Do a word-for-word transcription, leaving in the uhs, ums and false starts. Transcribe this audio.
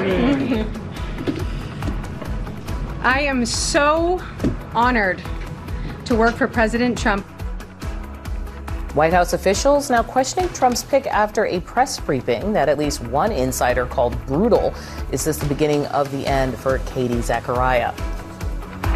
I am so honored to work for President Trump. White House officials now questioning Trump's pick after a press briefing that at least one insider called brutal. Is this the beginning of the end for Katie Zachariah?